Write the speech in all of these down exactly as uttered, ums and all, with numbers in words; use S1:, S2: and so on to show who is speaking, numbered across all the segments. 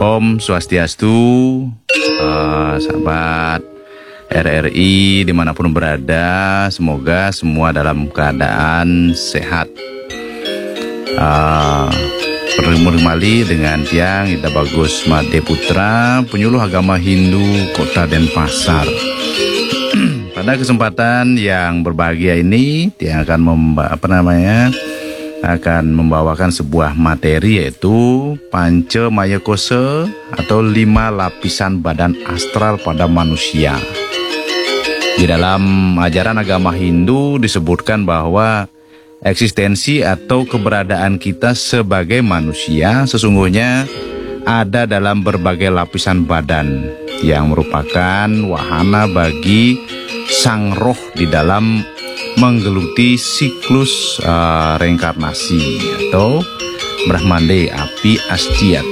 S1: Om Swastiastu, uh, sahabat R R I dimanapun berada, semoga semua dalam keadaan sehat. Uh, Bertemu kembali dengan Tiang Ida Bagus Made Putra, penyuluh agama Hindu Kota Denpasar. Pada kesempatan yang berbahagia ini, Tiang akan memba apa namanya akan membawakan sebuah materi, yaitu Panca Maya Kosa atau lima lapisan badan astral pada manusia. Di dalam ajaran agama Hindu disebutkan bahwa eksistensi atau keberadaan kita sebagai manusia sesungguhnya ada dalam berbagai lapisan badan yang merupakan wahana bagi sang roh di dalam menggeluti siklus uh, reinkarnasi atau Brahmande api astiat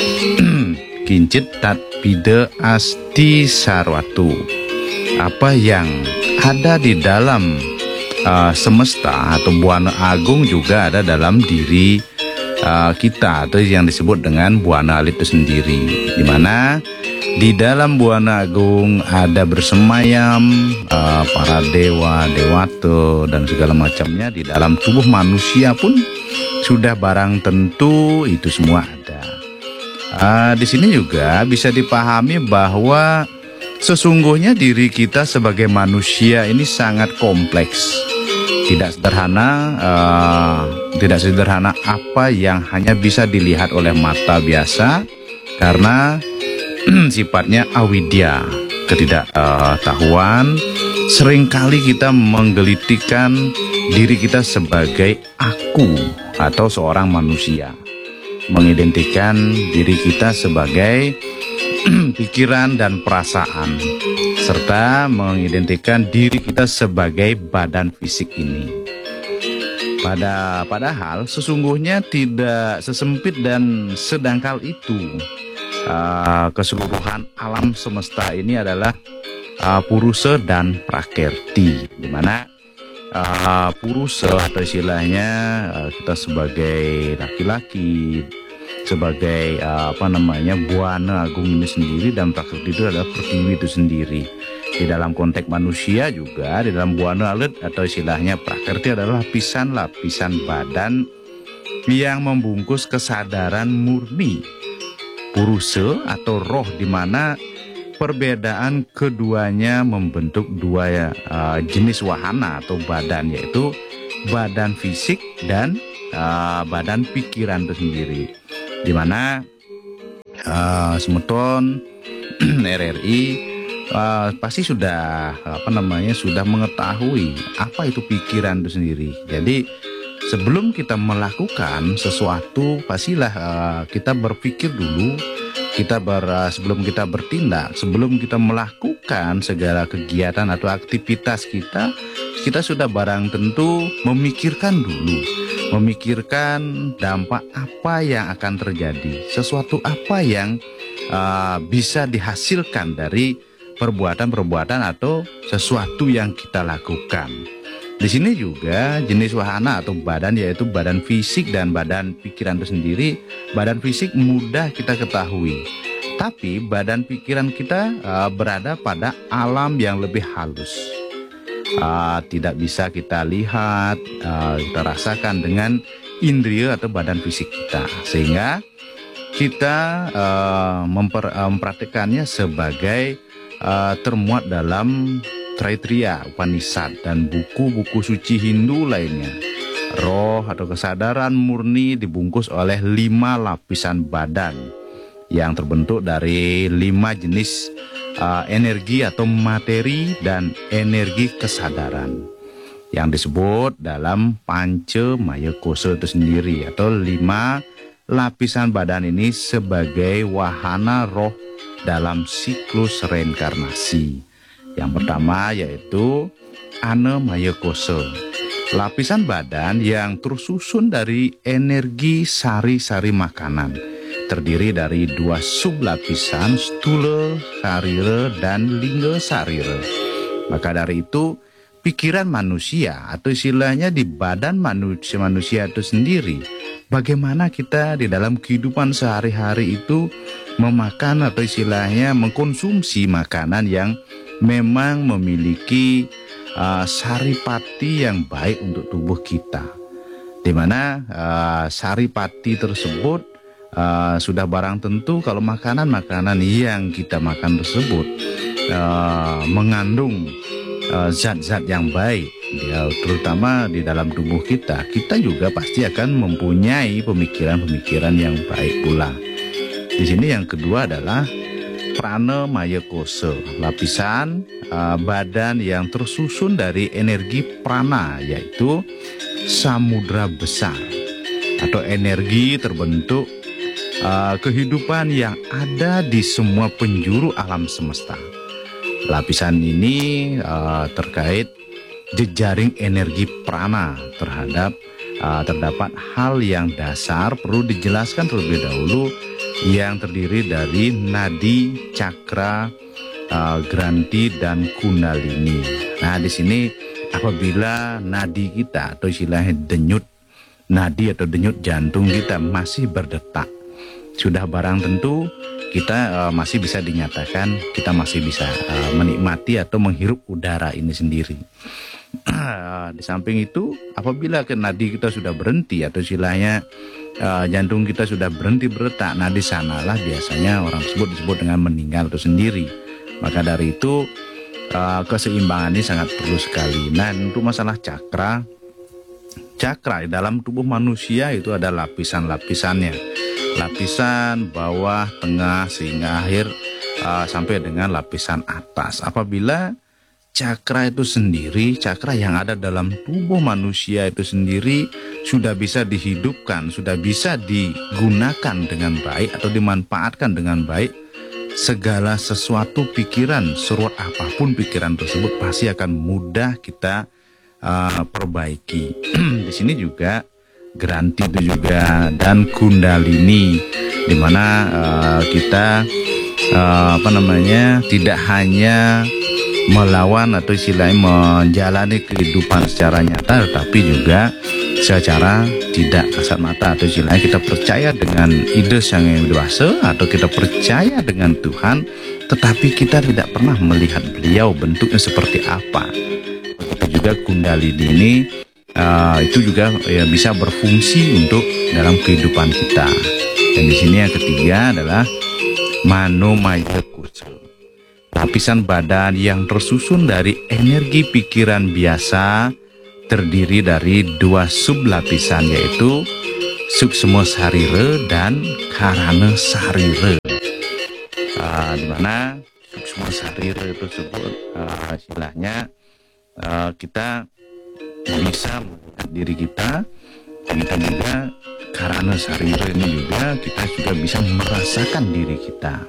S1: kincit tat pide asti sarwatu. Apa yang ada di dalam Uh, semesta atau buana agung juga ada dalam diri uh, kita, atau yang disebut dengan buana alit itu sendiri, di mana di dalam buana agung ada bersemayam uh, para dewa, dewata dan segala macamnya. Di dalam tubuh manusia pun sudah barang tentu itu semua ada. Uh, di sini juga bisa dipahami bahwa sesungguhnya diri kita sebagai manusia ini sangat kompleks, tidak sederhana, uh, tidak sederhana apa yang hanya bisa dilihat oleh mata biasa, karena sifatnya awidya, ketidaktahuan. Seringkali kita menggelitikan diri kita sebagai aku atau seorang manusia, mengidentikan diri kita sebagai pikiran dan perasaan, serta mengidentikan diri kita sebagai badan fisik ini. Pada padahal sesungguhnya tidak sesempit dan sedangkal itu. Uh, keseluruhan alam semesta ini adalah uh, Purusa dan Prakerti, di mana uh, Purusa atau istilahnya uh, kita sebagai laki-laki, sebagai uh, apa namanya buana agung ini sendiri, dan Prakriti itu adalah pertiwi itu sendiri. Di dalam konteks manusia juga, di dalam buana alit atau istilahnya Prakriti adalah lapisan-lapisan badan yang membungkus kesadaran murni Purusa atau roh, di mana perbedaan keduanya membentuk dua uh, jenis wahana atau badan, yaitu badan fisik dan uh, badan pikiran itu sendiri. Di mana uh, semeton R R I uh, pasti sudah apa namanya sudah mengetahui apa itu pikiran itu sendiri. Jadi sebelum kita melakukan sesuatu, pastilah uh, kita berpikir dulu. Kita ber, uh, sebelum kita bertindak, sebelum kita melakukan segala kegiatan atau aktivitas kita, kita sudah barang tentu memikirkan dulu. Memikirkan dampak apa yang akan terjadi, sesuatu apa yang uh, bisa dihasilkan dari perbuatan-perbuatan atau sesuatu yang kita lakukan. Di sini juga jenis wahana atau badan, yaitu badan fisik dan badan pikiran itu sendiri. Badan fisik mudah kita ketahui, tapi badan pikiran kita uh, berada pada alam yang lebih halus. Uh, tidak bisa kita lihat, uh, kita rasakan dengan indria atau badan fisik kita, sehingga kita uh, memper, uh, mempraktikannya sebagai uh, termuat dalam Taittiriya Upanishad dan buku-buku suci Hindu lainnya. Roh atau kesadaran murni dibungkus oleh lima lapisan badan yang terbentuk dari lima jenis Uh, energi atau materi dan energi kesadaran yang disebut dalam Panca Maya Kosa itu sendiri, atau lima lapisan badan ini sebagai wahana roh dalam siklus reinkarnasi. Yang pertama yaitu Ana Maya Kosa, lapisan badan yang tersusun dari energi sari-sari makanan, terdiri dari dua sublapisan, stula sarira dan lingga sarira. Maka dari itu, pikiran manusia atau istilahnya di badan manusia manusia itu sendiri. Bagaimana kita di dalam kehidupan sehari-hari itu memakan atau istilahnya mengkonsumsi makanan yang memang memiliki uh, saripati yang baik untuk tubuh kita. Di mana uh, saripati tersebut uh, sudah barang tentu kalau makanan-makanan yang kita makan tersebut uh, mengandung zat-zat uh, yang baik, ya, terutama di dalam tubuh kita, kita juga pasti akan mempunyai pemikiran-pemikiran yang baik pula. Di sini yang kedua adalah prana maya kosa, lapisan uh, badan yang tersusun dari energi prana, yaitu samudra besar atau energi terbentuk uh, kehidupan yang ada di semua penjuru alam semesta. Lapisan ini uh, terkait jejaring energi prana terhadap uh, terdapat hal yang dasar perlu dijelaskan terlebih dahulu yang terdiri dari nadi, cakra, uh, granti dan kundalini. Nah, di sini apabila nadi kita atau istilahnya denyut nadi atau denyut jantung kita masih berdetak, sudah barang tentu kita uh, masih bisa dinyatakan kita masih bisa uh, menikmati atau menghirup udara ini sendiri. Di samping itu, apabila ke nadi kita sudah berhenti atau istilahnya uh, jantung kita sudah berhenti berdetak, nah di sanalah biasanya orang tersebut disebut dengan meninggal itu sendiri. Maka dari itu uh, keseimbangan ini sangat perlu sekali. Nah, untuk masalah cakra, cakra di dalam tubuh manusia itu ada lapisan-lapisannya. Lapisan bawah, tengah, sehingga akhir uh, sampai dengan lapisan atas. Apabila cakra itu sendiri, cakra yang ada dalam tubuh manusia itu sendiri sudah bisa dihidupkan, sudah bisa digunakan dengan baik atau dimanfaatkan dengan baik, segala sesuatu pikiran, seruat apapun pikiran tersebut pasti akan mudah kita uh, perbaiki. Di sini juga granti itu juga dan kundalini, di mana uh, kita uh, apa namanya tidak hanya melawan atau istilahnya menjalani kehidupan secara nyata, tetapi juga secara tidak kasat mata atau istilahnya kita percaya dengan ide yang dewasa atau kita percaya dengan Tuhan, tetapi kita tidak pernah melihat beliau bentuknya seperti apa. Begitu juga kundalini ini Uh, itu juga ya, bisa berfungsi untuk dalam kehidupan kita. Dan di sini yang ketiga adalah manomaya kosa, lapisan badan yang tersusun dari energi pikiran biasa, terdiri dari dua sub lapisan, yaitu suksma sarira dan karana sarira. Uh, di mana suksma sarira tersebut uh, istilahnya uh, kita bisa melihat diri kita, kita juga karena sarira ini juga kita juga bisa merasakan diri kita.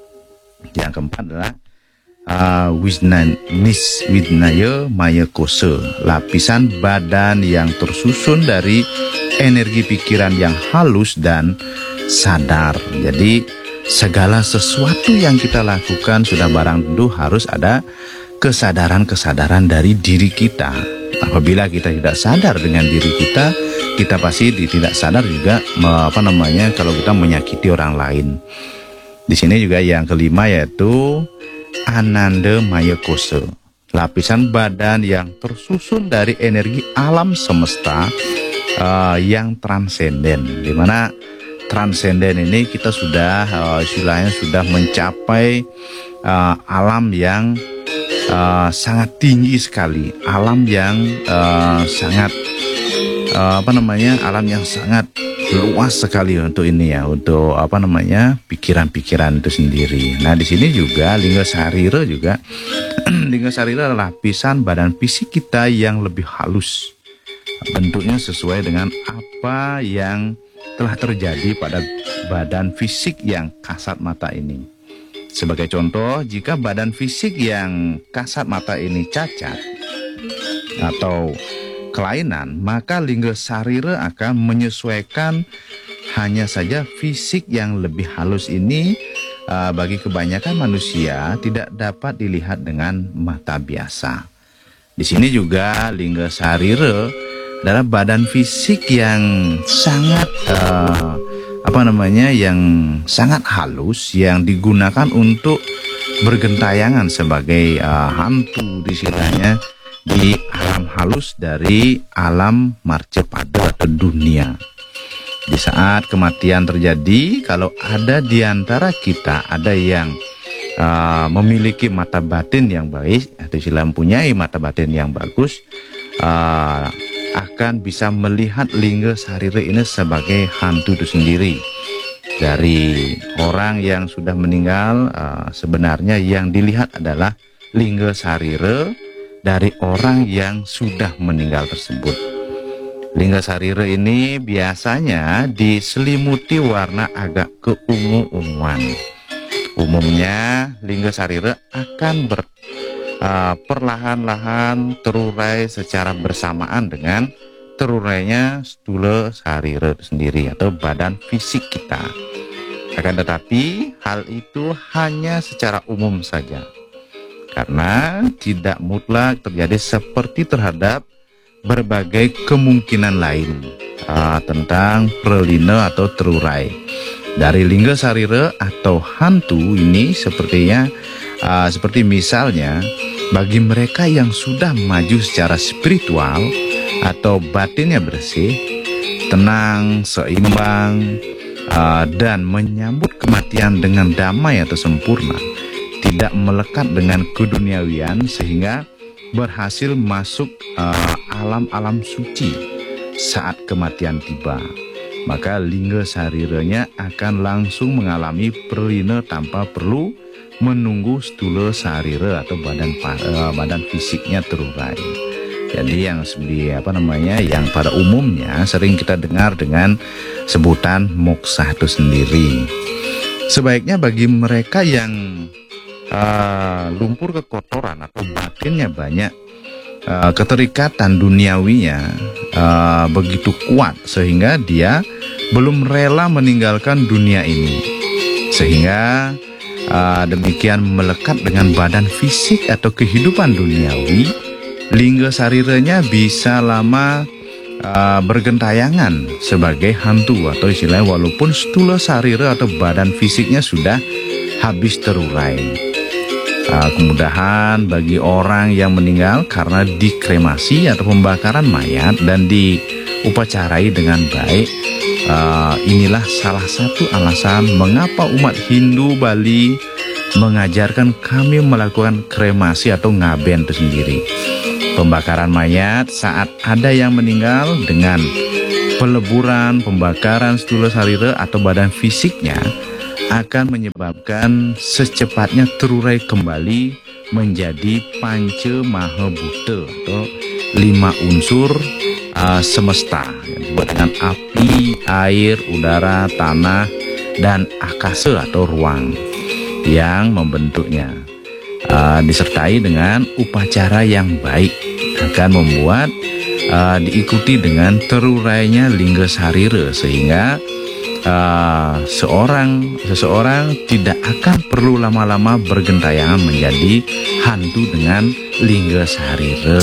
S1: Yang keempat adalah uh, wisnanis widnaya maya kosa, lapisan badan yang tersusun dari energi pikiran yang halus dan sadar. Jadi segala sesuatu yang kita lakukan sudah barang tentu harus ada kesadaran-kesadaran dari diri kita. Apabila kita tidak sadar dengan diri kita, kita pasti tidak sadar juga apa namanya kalau kita menyakiti orang lain. Di sini juga yang kelima yaitu ananda maya kosa, lapisan badan yang tersusun dari energi alam semesta uh, yang transenden. Di mana transenden ini kita sudah uh, istilahnya sudah mencapai uh, alam yang Uh, sangat tinggi sekali, alam yang uh, sangat uh, apa namanya alam yang sangat luas sekali untuk ini ya, untuk apa namanya pikiran-pikiran itu sendiri. Nah di sini juga lingga sarira juga lingga sarira adalah lapisan badan fisik kita yang lebih halus, bentuknya sesuai dengan apa yang telah terjadi pada badan fisik yang kasat mata ini. Sebagai contoh, jika badan fisik yang kasat mata ini cacat atau kelainan, maka lingga sarira akan menyesuaikan. Hanya saja fisik yang lebih halus ini uh, bagi kebanyakan manusia tidak dapat dilihat dengan mata biasa. Di sini juga lingga sarira adalah badan fisik yang sangat uh, apa namanya yang sangat halus yang digunakan untuk bergentayangan sebagai uh, hantu istilahnya di alam halus dari alam marcepada atau dunia. Di saat kematian terjadi, kalau ada di antara kita ada yang uh, memiliki mata batin yang baik atau istilah mempunyai mata batin yang bagus, uh, akan bisa melihat lingga sarira ini sebagai hantu itu sendiri. Dari orang yang sudah meninggal, uh, sebenarnya yang dilihat adalah lingga sarira dari orang yang sudah meninggal tersebut. Lingga sarira ini biasanya diselimuti warna agak keungu-unguan. Umumnya lingga sarira akan ber Uh, perlahan-lahan terurai secara bersamaan dengan terurainya stula sarira itu sendiri atau badan fisik kita. Akan tetapi hal itu hanya secara umum saja, karena tidak mutlak terjadi seperti terhadap berbagai kemungkinan lain uh, tentang prelina atau terurai dari lingga sarira atau hantu ini. Sepertinya uh, seperti misalnya bagi mereka yang sudah maju secara spiritual atau batinnya bersih, tenang, seimbang, uh, dan menyambut kematian dengan damai atau sempurna, tidak melekat dengan keduniawian sehingga berhasil masuk uh, alam-alam suci saat kematian tiba, maka lingga sariranya akan langsung mengalami prelina tanpa perlu menunggu stula sarira atau badan uh, badan fisiknya terurai. Jadi yang seperti apa namanya yang pada umumnya sering kita dengar dengan sebutan moksa itu sendiri. Sebaiknya bagi mereka yang uh, lumpur kekotoran atau batinnya banyak uh, keterikatan duniawinya uh, begitu kuat sehingga dia belum rela meninggalkan dunia ini, sehingga Uh, demikian melekat dengan badan fisik atau kehidupan duniawi, lingga sariranya bisa lama uh, bergentayangan sebagai hantu atau istilahnya walaupun stula sarira atau badan fisiknya sudah habis terurai. Uh, kemudahan bagi orang yang meninggal karena dikremasi atau pembakaran mayat dan diupacarai dengan baik. Uh, inilah salah satu alasan mengapa umat Hindu Bali mengajarkan kami melakukan kremasi atau ngaben itu sendiri. Pembakaran mayat saat ada yang meninggal dengan peleburan, pembakaran stula sarira atau badan fisiknya akan menyebabkan secepatnya terurai kembali menjadi panca maha bhuta atau lima unsur uh, semesta yang disebut dengan api, air, udara, tanah, dan akasa atau ruang yang membentuknya. Uh, disertai dengan upacara yang baik akan membuat uh, diikuti dengan terurainya lingga sarira sehingga Uh, seorang seseorang tidak akan perlu lama-lama bergentayangan menjadi hantu dengan lingga sarira.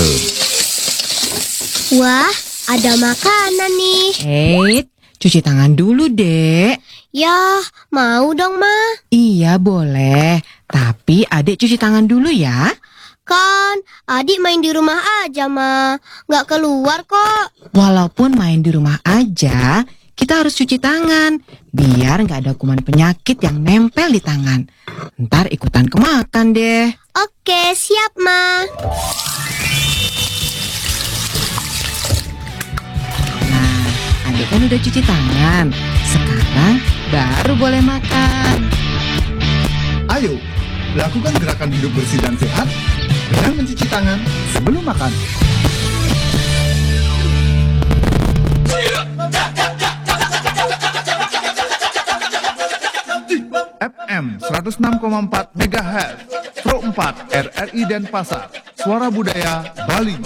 S2: Wah, ada makanan nih.
S3: Eh, cuci tangan dulu, Dek.
S2: Ya, mau dong, Ma.
S3: Iya, boleh. Tapi adik cuci tangan dulu ya.
S2: Kan, adik main di rumah aja, Ma. Nggak keluar kok.
S3: Walaupun main di rumah aja, kita harus cuci tangan, biar nggak ada kuman penyakit yang nempel di tangan. Ntar ikutan kemakan deh.
S2: Oke, siap, Ma.
S3: Nah, adik kan udah cuci tangan. Sekarang baru boleh makan.
S4: Ayo, lakukan gerakan hidup bersih dan sehat dengan mencuci tangan sebelum makan.
S1: F M seratus enam koma empat megahertz, Pro empat R R I Denpasar, Suara Budaya Bali.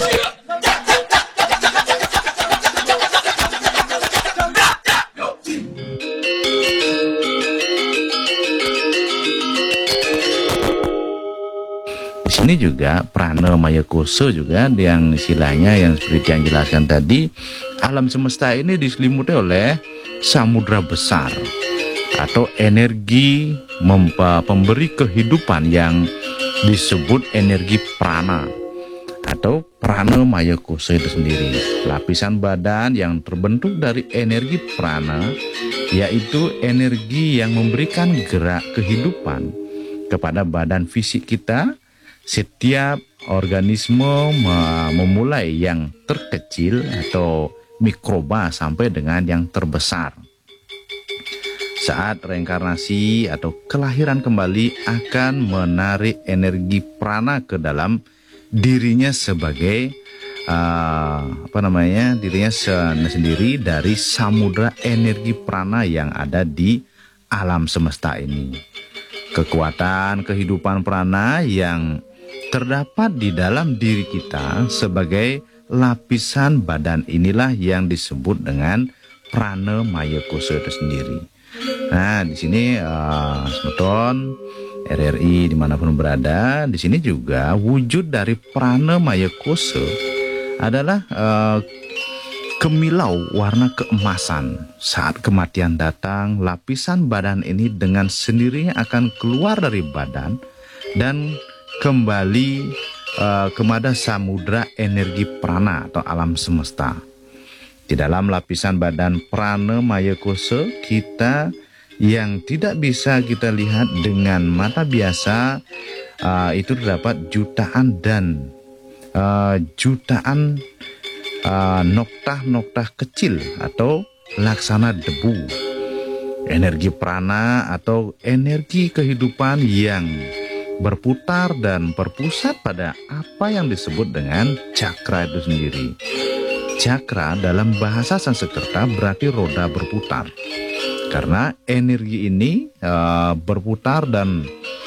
S1: Di sini juga prana maya kosa juga yang istilahnya yang seperti yang jelaskan tadi, alam semesta ini diselimuti oleh samudra besar atau energi mempa, pemberi kehidupan yang disebut energi prana atau prana maya kosa itu sendiri. Lapisan badan yang terbentuk dari energi prana yaitu energi yang memberikan gerak kehidupan kepada badan fisik kita. Setiap organisme memulai yang terkecil atau mikroba sampai dengan yang terbesar. Saat reinkarnasi atau kelahiran kembali akan menarik energi prana ke dalam dirinya sebagai uh, apa namanya dirinya sendiri dari samudra energi prana yang ada di alam semesta ini. Kekuatan kehidupan prana yang terdapat di dalam diri kita sebagai lapisan badan inilah yang disebut dengan prana maya kosa itu sendiri. Nah, di sini uh, Semeton R R I dimanapun berada, di sini juga wujud dari prana maya kosa adalah uh, kemilau warna keemasan. Saat kematian datang, lapisan badan ini dengan sendirinya akan keluar dari badan dan kembali uh, kepada samudra energi prana atau alam semesta. Di dalam lapisan badan prana maya kosa kita yang tidak bisa kita lihat dengan mata biasa, uh, itu terdapat jutaan dan uh, jutaan uh, noktah-noktah kecil atau laksana debu. Energi prana atau energi kehidupan yang berputar dan berpusat pada apa yang disebut dengan cakra itu sendiri. Cakra dalam bahasa Sanskerta berarti roda berputar. Karena energi ini uh, berputar dan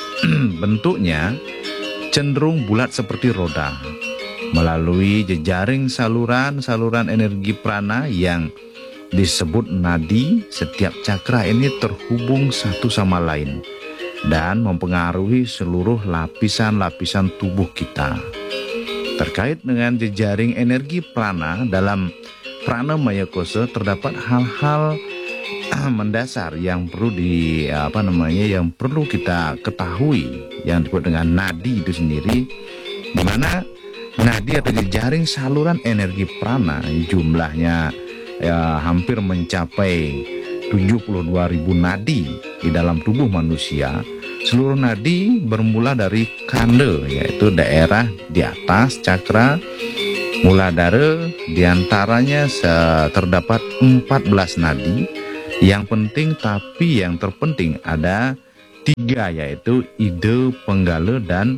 S1: bentuknya cenderung bulat seperti roda. Melalui jejaring saluran-saluran energi prana yang disebut nadi, setiap cakra ini terhubung satu sama lain dan mempengaruhi seluruh lapisan-lapisan tubuh kita. Terkait dengan jejaring energi prana dalam prana maya kosa terdapat hal-hal mendasar yang perlu di apa namanya yang perlu kita ketahui yang disebut dengan nadi itu sendiri, di mana nadi atau jejaring saluran energi prana jumlahnya ya, hampir mencapai tujuh puluh dua ribu nadi di dalam tubuh manusia. Seluruh nadi bermula dari kanda, yaitu daerah di atas cakra muladhara. Diantaranya terdapat empat belas nadi. Yang penting tapi yang terpenting ada tiga, yaitu ida, penggala, dan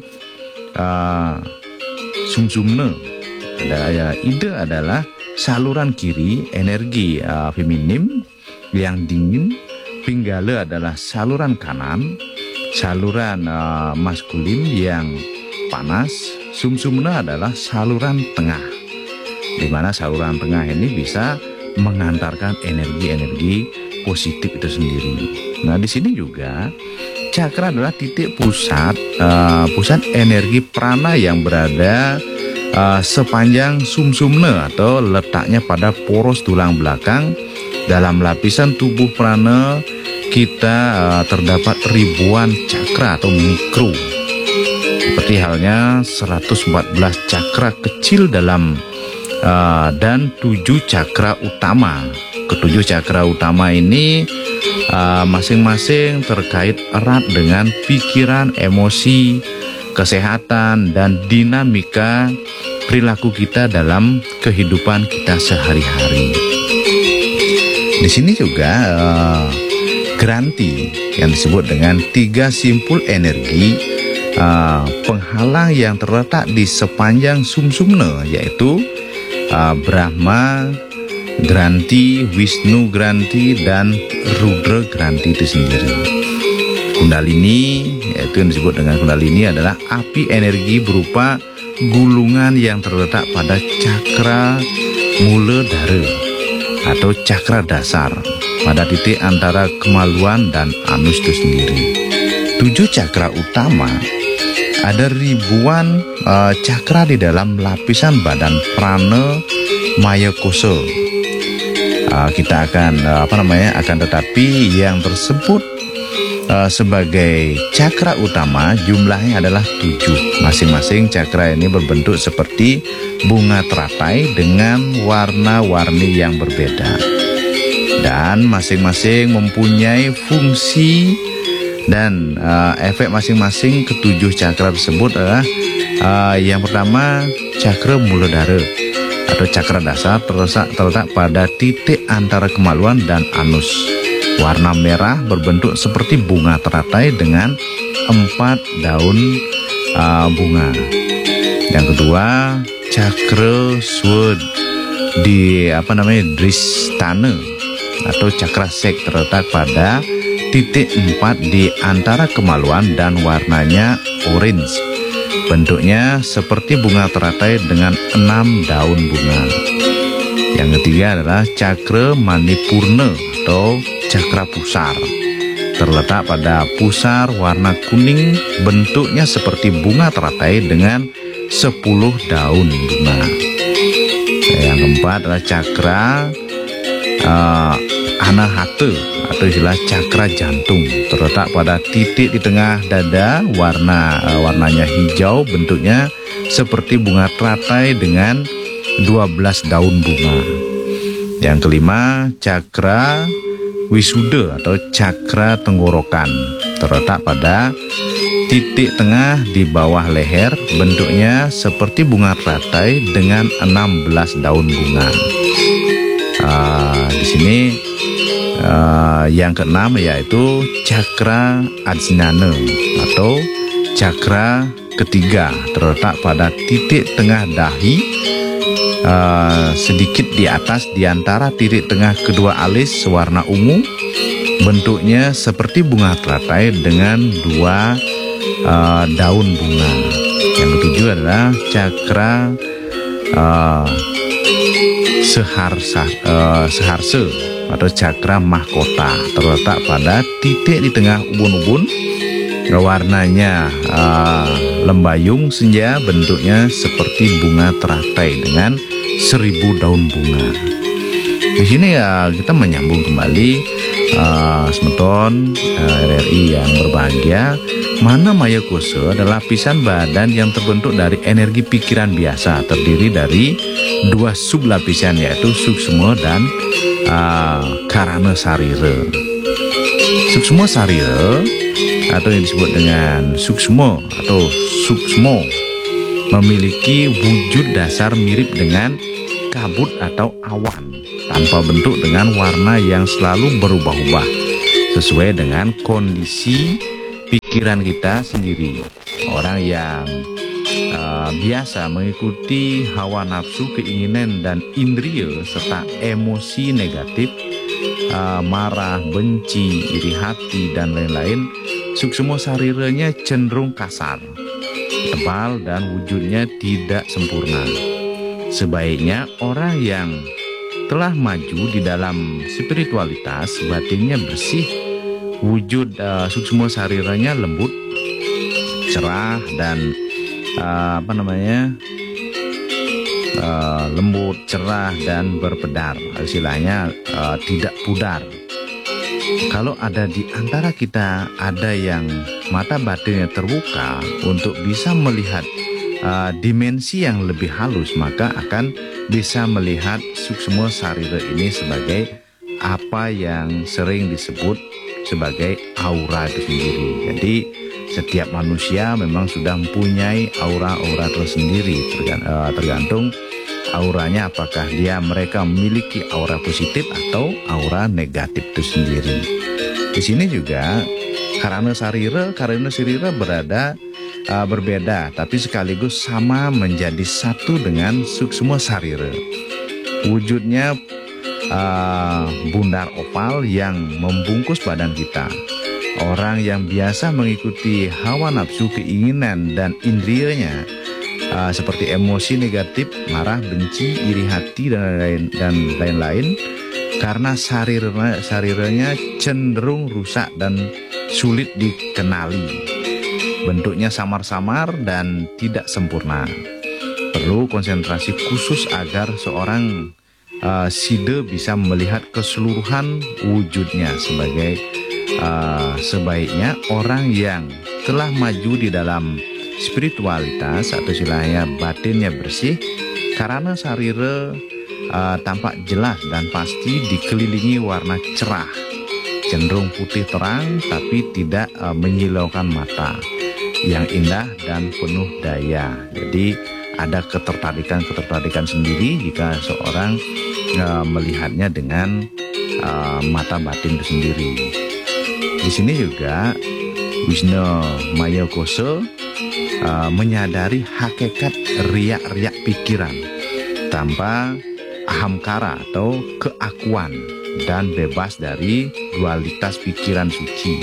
S1: uh, sumsumna. Ya, ida adalah saluran kiri energi uh, feminim yang dingin. Pinggala adalah saluran kanan, saluran uh, maskulin yang panas. Sumsumna adalah saluran tengah, di mana saluran tengah ini bisa mengantarkan energi-energi positif itu sendiri. Nah, di sini juga cakra adalah titik pusat uh, pusat energi prana yang berada uh, sepanjang sumsumna atau letaknya pada poros tulang belakang. Dalam lapisan tubuh prana kita uh, terdapat ribuan cakra atau mikro. Seperti halnya seratus empat belas cakra kecil dalam uh, dan tujuh cakra utama. Ketujuh cakra utama ini masing-masing uh, terkait erat dengan pikiran, emosi, kesehatan, dan dinamika perilaku kita dalam kehidupan kita sehari-hari. Di sini juga uh, granti yang disebut dengan tiga simpul energi uh, penghalang yang terletak di sepanjang sumsumna, yaitu uh, Brahma Granti, Wisnu Granti, dan Rudra Granti itu sendiri. Kundalini, yaitu yang disebut dengan Kundalini adalah api energi berupa gulungan yang terletak pada cakra muladhara atau cakra dasar pada titik antara kemaluan dan anus itu sendiri. Tujuh cakra utama ada ribuan uh, cakra di dalam lapisan badan prana maya kosa. Uh, kita akan uh, apa namanya akan tetapi yang tersebut uh, sebagai cakra utama jumlahnya adalah tujuh. Masing-masing cakra ini berbentuk seperti bunga teratai dengan warna-warni yang berbeda, dan masing-masing mempunyai fungsi dan uh, efek masing-masing ketujuh cakra tersebut adalah uh, yang pertama cakra muladhara atau cakra dasar terletak, terletak pada titik antara kemaluan dan anus. Warna merah berbentuk seperti bunga teratai dengan empat daun uh, bunga. Yang kedua cakra swad di apa namanya dristana atau cakra sek terletak pada titik empat di antara kemaluan dan warnanya orange. Bentuknya seperti bunga teratai dengan enam daun bunga. Yang ketiga adalah cakra manipurna atau cakra pusar. Terletak pada pusar warna kuning, bentuknya seperti bunga teratai dengan sepuluh daun bunga. Yang keempat adalah cakra uh, anahata atau istilah cakra jantung, terletak pada titik di tengah dada, warna uh, warnanya hijau, bentuknya seperti bunga teratai dengan dua belas daun bunga. Yang kelima cakra wisuda atau cakra tenggorokan, terletak pada titik tengah di bawah leher, bentuknya seperti bunga teratai dengan enam belas daun bunga. Uh, di sini Uh, yang keenam yaitu cakra ajnana atau cakra ketiga, terletak pada titik tengah dahi, uh, sedikit di atas di antara titik tengah kedua alis, warna ungu, bentuknya seperti bunga teratai dengan dua uh, daun bunga. Yang ketujuh adalah cakra uh, seharsa, uh, seharsa atau cakra mahkota, terletak pada titik di tengah ubun-ubun, warnanya uh, lembayung senja, bentuknya seperti bunga teratai dengan seribu daun bunga. Di sini ya kita menyambung kembali uh, semeton uh, R R I yang berbahagia, mana maya kosa adalah lapisan badan yang terbentuk dari energi pikiran biasa, terdiri dari dua sublapisan yaitu suksma dan Uh, karana sarira. Suksma sarira atau yang disebut dengan suksma atau suksmo memiliki wujud dasar mirip dengan kabut atau awan tanpa bentuk dengan warna yang selalu berubah-ubah sesuai dengan kondisi pikiran kita sendiri. Orang yang Uh, biasa mengikuti hawa nafsu, keinginan dan indria serta emosi negatif, uh, marah, benci, iri hati dan lain-lain, suksma sariranya cenderung kasar, tebal dan wujudnya tidak sempurna. Sebaiknya orang yang telah maju di dalam spiritualitas batinnya bersih, wujud uh, suksma sariranya lembut, cerah dan Uh, apa namanya uh, lembut, cerah dan berpedar, istilahnya uh, tidak pudar. Kalau ada di antara kita ada yang mata batinnya terbuka untuk bisa melihat uh, dimensi yang lebih halus, maka akan bisa melihat suksma sarira ini sebagai apa yang sering disebut sebagai aura itu sendiri. Jadi setiap manusia memang sudah mempunyai aura-aura tersendiri, tergantung auranya apakah dia mereka memiliki aura positif atau aura negatif itu sendiri. Di sini juga karana sarira, karana sarira berada uh, berbeda tapi sekaligus sama menjadi satu dengan suksma sarira. Wujudnya uh, bundar oval yang membungkus badan kita. Orang yang biasa mengikuti hawa nafsu, keinginan dan indrianya uh, seperti emosi negatif, marah, benci, iri hati dan lain dan lain-lain, karena sariranya, sariranya cenderung rusak dan sulit dikenali. bentuknya samar-samar dan tidak sempurna. Perlu konsentrasi khusus agar seorang uh, side bisa melihat keseluruhan wujudnya. Sebagai uh, sebaiknya orang yang telah maju di dalam spiritualitas atau istilahnya batinnya bersih, karena sarira uh, tampak jelas dan pasti dikelilingi warna cerah, cenderung putih terang tapi tidak uh, menyilaukan mata, yang indah dan penuh daya. Jadi ada ketertarikan-ketertarikan sendiri jika seorang uh, melihatnya dengan uh, mata batin itu sendiri. Di sini juga Wisnu Maya Koso uh, menyadari hakikat riak-riak pikiran tanpa ahamkara atau keakuan dan bebas dari dualitas pikiran suci,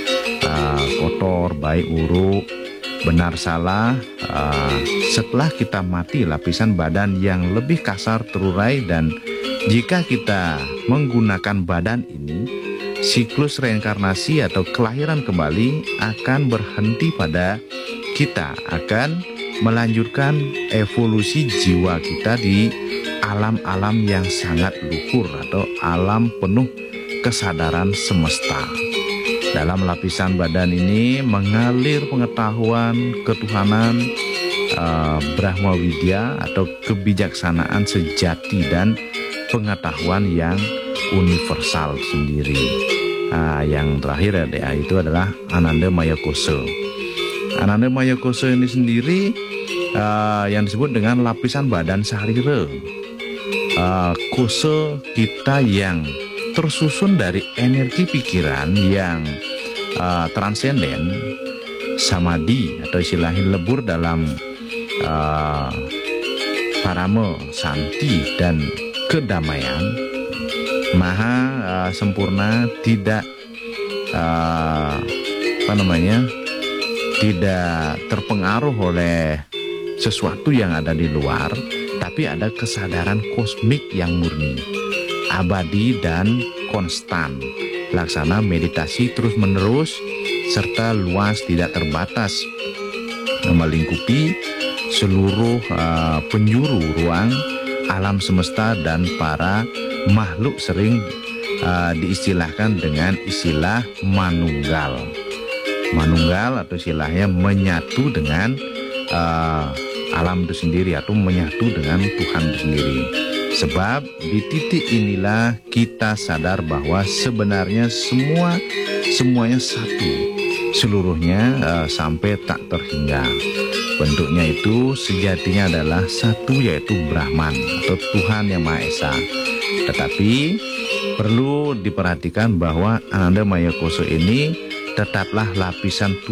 S1: uh, kotor, baik, buruk, benar, salah. Uh, setelah kita mati, lapisan badan yang lebih kasar terurai, dan jika kita menggunakan badan ini, siklus reinkarnasi atau kelahiran kembali akan berhenti pada kita, akan melanjutkan evolusi jiwa kita di alam-alam yang sangat luhur atau alam penuh kesadaran semesta. Dalam lapisan badan ini mengalir pengetahuan ketuhanan, uh, Brahma Widya atau kebijaksanaan sejati dan pengetahuan yang universal sendiri. Uh, yang terakhir ya, itu adalah Ananda Maya Koso. Ananda Maya Koso ini sendiri uh, yang disebut dengan lapisan badan sarira. Uh, koso kita yang tersusun dari energi pikiran yang uh, transenden, samadhi atau istilahnya lebur dalam uh, parama, santi dan kedamaian, maha uh, sempurna, tidak uh, apa namanya tidak terpengaruh oleh sesuatu yang ada di luar, tapi ada kesadaran kosmik yang murni, abadi dan konstan. Laksana meditasi terus menerus serta luas tidak terbatas, melingkupi seluruh uh, penjuru ruang alam semesta dan para makhluk, sering uh, diistilahkan dengan istilah manunggal. Manunggal atau istilahnya menyatu dengan uh, alam itu sendiri atau menyatu dengan Tuhan itu sendiri. Sebab di titik inilah kita sadar bahwa sebenarnya semua semuanya satu, seluruhnya uh, sampai tak terhingga. Bentuknya itu sejatinya adalah satu, yaitu Brahman atau Tuhan Yang Maha Esa. Tetapi perlu diperhatikan bahwa Ananda Maya Koso ini tetaplah lapisan